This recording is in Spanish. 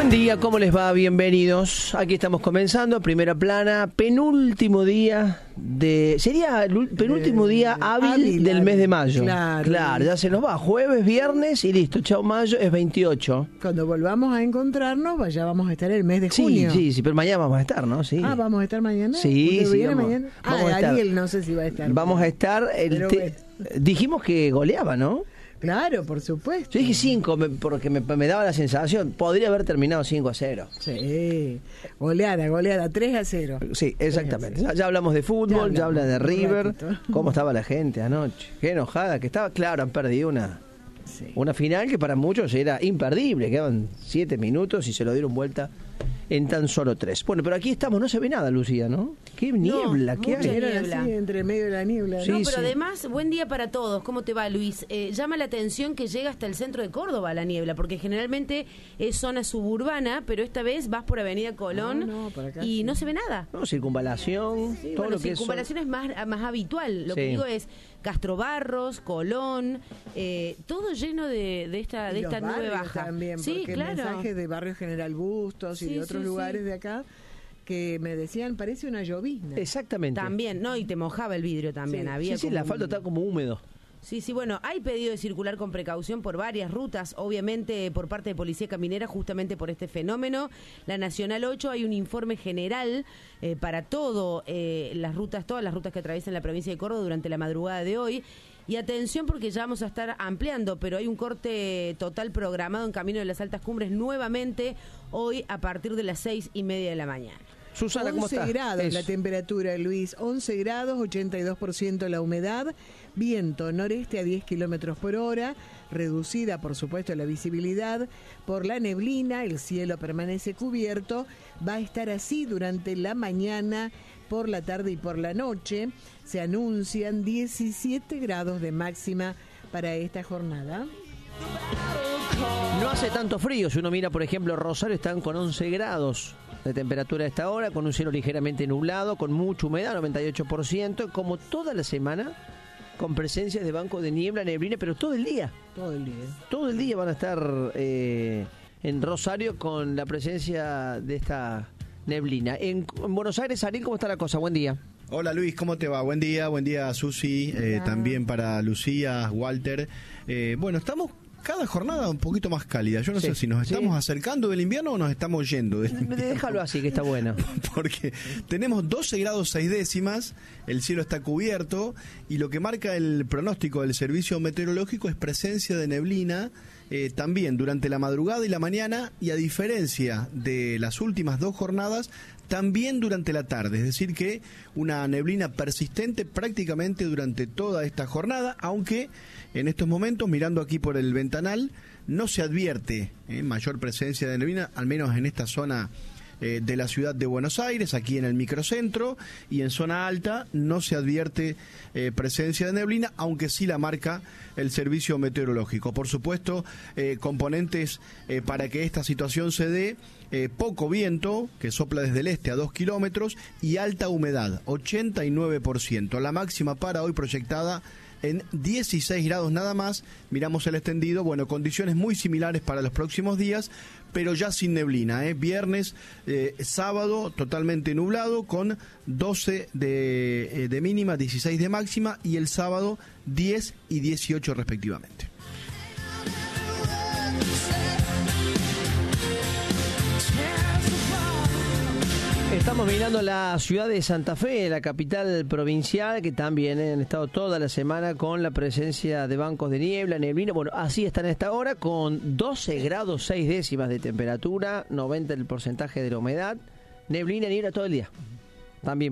Buen día, ¿cómo les va? Bienvenidos. Aquí estamos comenzando, primera plana, penúltimo día de... Sería el penúltimo día hábil del mes de mayo. Claro, ya se nos va. Jueves, viernes y listo. Chao mayo, es 28. Cuando volvamos a encontrarnos, ya vamos a estar el mes de junio. Sí, pero mañana vamos a estar, ¿no? Sí. ¿Vamos a estar mañana? Sí, mañana? Vamos a estar. Ariel no sé si va a estar. Vamos a estar... Dijimos que goleaba, ¿no? Claro, por supuesto. Yo dije 5 porque me daba la sensación. Podría haber terminado 5-0. Sí, goleada, 3-0. Sí, exactamente. Ya hablamos de fútbol, ya habla de River. ¿Cómo estaba la gente anoche? Qué enojada que estaba. Claro, han perdido una final que para muchos era imperdible. Quedaban 7 minutos y se lo dieron vuelta en tan solo 3. Bueno, pero aquí estamos, no se ve nada, Lucía, ¿no? Qué niebla, qué hay. Niebla. Así, entre medio de la niebla. Sí, pero además, buen día para todos. ¿Cómo te va, Luis? Llama la atención que llega hasta el centro de Córdoba la niebla, porque generalmente es zona suburbana, pero esta vez vas por Avenida Colón y no se ve nada. No, circunvalación, sí, todo lo que circunvalación es más habitual. Lo que digo es Castro Barros, Colón, todo lleno de esta nube baja. También, sí, claro. Mensajes de Barrio General Bustos y de otros lugares de acá que me decían, parece una llovizna. Exactamente. También, ¿no? Y te mojaba el vidrio también. Sí, había el asfalto está como húmedo. Sí, bueno, hay pedido de circular con precaución por varias rutas, obviamente por parte de Policía Caminera, justamente por este fenómeno. La Nacional 8, hay un informe general para todas las rutas que atraviesan la provincia de Córdoba durante la madrugada de hoy. Y atención porque ya vamos a estar ampliando, pero hay un corte total programado en Camino de las Altas Cumbres nuevamente hoy a partir de las 6:30 de la mañana. Susana, ¿cómo está? 11 grados la temperatura, Luis. 11 grados, 82% la humedad. Viento noreste a 10 kilómetros por hora. Reducida, por supuesto, la visibilidad por la neblina. El cielo permanece cubierto. Va a estar así durante la mañana, por la tarde y por la noche. Se anuncian 17 grados de máxima para esta jornada. No hace tanto frío. Si uno mira, por ejemplo, Rosario, están con 11 grados de temperatura a esta hora, con un cielo ligeramente nublado, con mucha humedad, 98%, como toda la semana, con presencias de bancos de niebla, neblina, pero todo el día. Todo el día van a estar en Rosario con la presencia de esta neblina. En Buenos Aires, Ariel, ¿cómo está la cosa? Buen día. Hola Luis, ¿cómo te va? Buen día Susi, también para Lucía, Walter. Bueno, estamos cada jornada un poquito más cálida. Yo no sé si nos estamos acercando del invierno o nos estamos yendo del invierno. Déjalo así, que está bueno. Porque tenemos 12 grados 6 décimas, el cielo está cubierto y lo que marca el pronóstico del servicio meteorológico es presencia de neblina también durante la madrugada y la mañana, y a diferencia de las últimas 2 jornadas, también durante la tarde, es decir que una neblina persistente prácticamente durante toda esta jornada, aunque en estos momentos, mirando aquí por el ventanal, no se advierte mayor presencia de neblina, al menos en esta zona de la ciudad de Buenos Aires, aquí en el microcentro, y en zona alta no se advierte presencia de neblina, aunque sí la marca el servicio meteorológico. Por supuesto, componentes para que esta situación se dé: poco viento, que sopla desde el este a 2 kilómetros, y alta humedad, 89%. La máxima para hoy proyectada en 16 grados nada más. Miramos el extendido, bueno, condiciones muy similares para los próximos días, pero ya sin neblina, Viernes, sábado totalmente nublado, con 12 de mínima, 16 de máxima, y el sábado 10 y 18 respectivamente. Estamos mirando la ciudad de Santa Fe, la capital provincial, que también han estado toda la semana con la presencia de bancos de niebla, neblina. Bueno, así están a esta hora, con 12 grados 6 décimas de temperatura, 90% el porcentaje de la humedad, neblina, niebla todo el día. También